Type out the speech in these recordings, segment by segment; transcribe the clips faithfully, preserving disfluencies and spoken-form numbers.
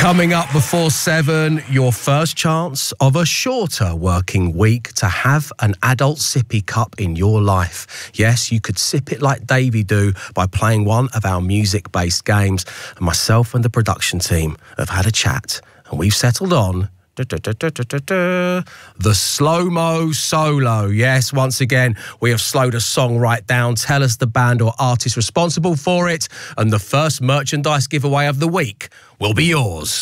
Coming up before seven, your first chance of a shorter working week to have an adult sippy cup in your life. Yes, you could sip it like Davey do by playing one of our music-based games. And myself and the production team have had a chat and we've settled on Da, da, da, da, da, da. the Slow-Mo Solo. Yes, once again, we have slowed a song right down. Tell us the band or artist responsible for it, and the first merchandise giveaway of the week will be yours.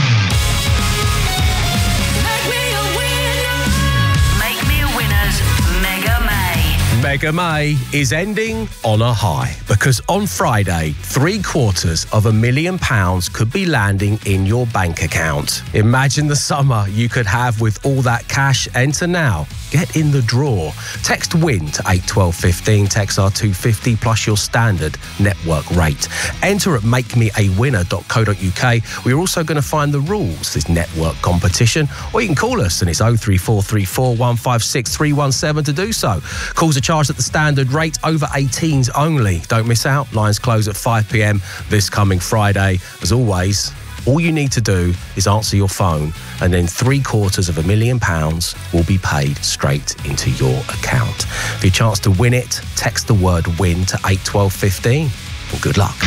Mega May is ending on a high because on Friday, three quarters of a million pounds could be landing in your bank account. Imagine the summer you could have with all that cash. Enter now. Get in the draw. Text WIN to eight twelve fifteen. Text R two fifty plus your standard network rate. Enter at make me a winner dot co dot uk. We're also going to find the rules, this network competition, or you can call us and it's oh three four three four, one five six, three one seven to do so. Calls are charged at the standard rate, over eighteens only. Don't miss out. Lines close at five p m this coming Friday. As always, all you need to do is answer your phone and then three quarters of a million pounds will be paid straight into your account. For your chance to win it, text the word WIN to eight twelve fifteen. Well, good luck.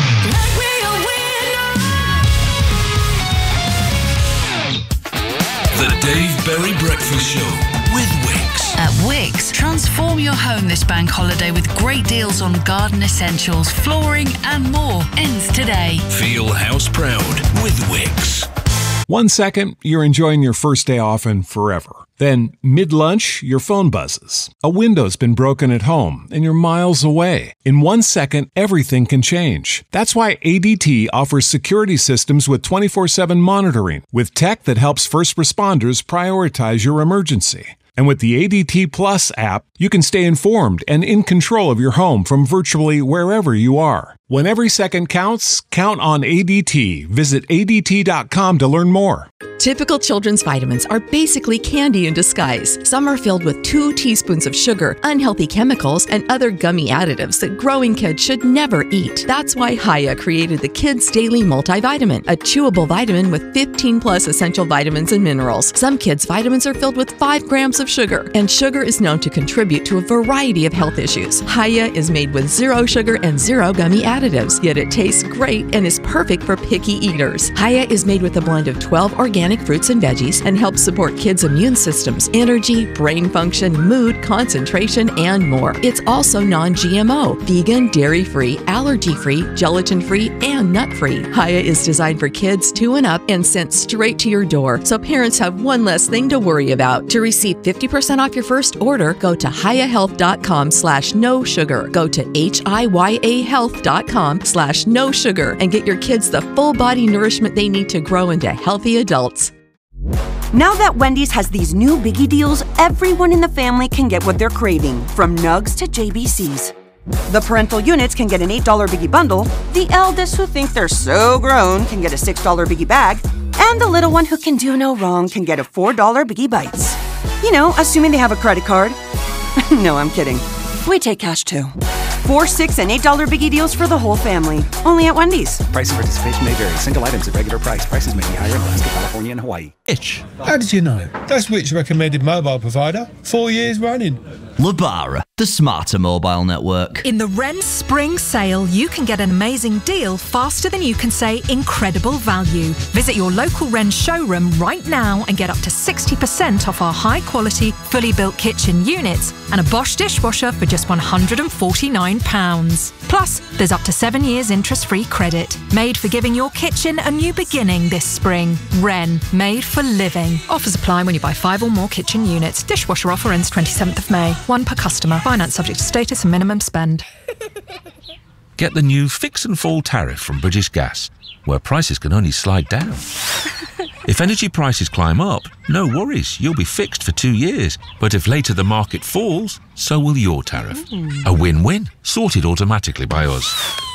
The Dave Berry Breakfast Show with Wickes. At Wickes, transform your home this bank holiday with great deals on garden essentials, flooring and more. Ends today. Feel house proud with Wickes. One second, you're enjoying your first day off and forever. Then, mid-lunch, your phone buzzes. A window's been broken at home, and you're miles away. In one second, everything can change. That's why A D T offers security systems with twenty-four seven monitoring, with tech that helps first responders prioritize your emergency. And with the A D T Plus app, you can stay informed and in control of your home from virtually wherever you are. When every second counts, count on A D T. Visit A D T dot com to learn more. Typical children's vitamins are basically candy in disguise. Some are filled with two teaspoons of sugar, unhealthy chemicals, and other gummy additives that growing kids should never eat. That's why Hiya created the Kids Daily Multivitamin, a chewable vitamin with fifteen plus essential vitamins and minerals. Some kids' vitamins are filled with five grams of sugar, and sugar is known to contribute to a variety of health issues. Hiya is made with zero sugar and zero gummy additives, yet it tastes great and is perfect for picky eaters. Hiya is made with a blend of twelve organic fruits and veggies and helps support kids' immune systems, energy, brain function, mood, concentration, and more. It's also non G M O, vegan, dairy-free, allergy-free, gelatin-free, and nut-free. Hiya is designed for kids two and up and sent straight to your door, so parents have one less thing to worry about. To receive fifty percent off your first order, go to hiya health dot com slash no sugar. Go to H I Y A health dot com slash no sugar and get your kids the full body nourishment they need to grow into healthy adults. Now that Wendy's has these new biggie deals, everyone in the family can get what they're craving, from nugs to J B Cs. The parental units can get an eight dollar biggie bundle, the eldest who think they're so grown can get a six dollar biggie bag, and the little one who can do no wrong can get a four dollar biggie bites. You know, assuming they have a credit card. No, I'm kidding. We take cash too. Four, six, and eight dollar biggie deals for the whole family. Only at Wendy's. Price and participation may vary. Single items at regular price. Prices may be higher in Alaska, California, and Hawaii. Itch. How did you know? That's Which recommended mobile provider. Four years running. Lebara, the smarter mobile network. In the Wren Spring Sale, you can get an amazing deal faster than you can say incredible value. Visit your local Wren showroom right now and get up to sixty percent off our high-quality, fully built kitchen units and a Bosch dishwasher for just one hundred forty-nine pounds. Plus, there's up to seven years interest-free credit. Made for giving your kitchen a new beginning this spring. Wren, made for living. Offers apply when you buy five or more kitchen units. Dishwasher offer ends twenty-seventh of May. One per customer. Finance subject to status and minimum spend. Get the new Fix and Fall tariff from British Gas, where prices can only slide down. If energy prices climb up, no worries, you'll be fixed for two years. But if later the market falls, so will your tariff. A win-win, sorted automatically by us.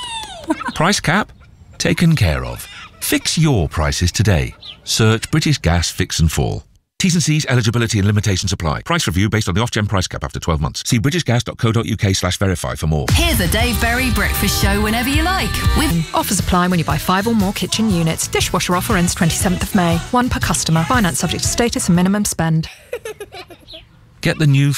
Price cap? Taken care of. Fix your prices today. Search British Gas Fix and Fall. T's and C's, eligibility and limitations apply. Price review based on the off-gen price cap after twelve months. See britishgas.co.uk slash verify for more. Hear the Dave Berry Breakfast Show whenever you like. With Offers apply when you buy five or more kitchen units. Dishwasher offer ends twenty-seventh of May. One per customer. Finance subject to status and minimum spend. Get the new